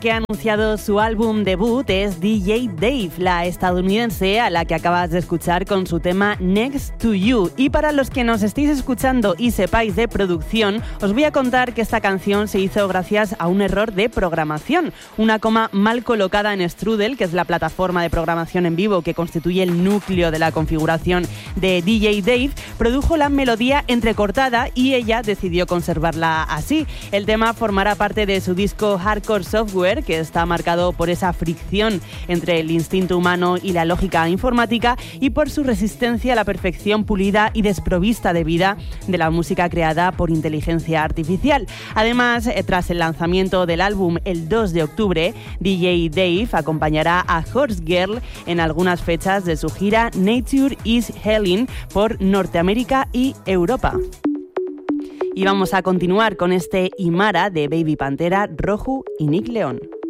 Que ha anunciado su álbum debut es DJ Dave, la estadounidense a la que acabas de escuchar con su tema Next to You. Y para los que nos estéis escuchando y sepáis de producción, os voy a contar que esta canción se hizo gracias a un error de programación. Una coma mal colocada en Strudel, que es la plataforma de programación en vivo que constituye el núcleo de la configuración de DJ Dave, produjo la melodía entrecortada y ella decidió conservarla así. El tema formará parte de su disco Hardcore Software, que está marcado por esa fricción entre el instinto humano y la lógica informática y por su resistencia a la perfección pulida y desprovista de vida de la música creada por inteligencia artificial. Además, tras el lanzamiento del álbum el 2 de octubre, DJ Dave acompañará a Horse Girl en algunas fechas de su gira Nature is Healing por Norteamérica y Europa. Y vamos a continuar con este Imara de Baby Pantera, Roju y Nick León.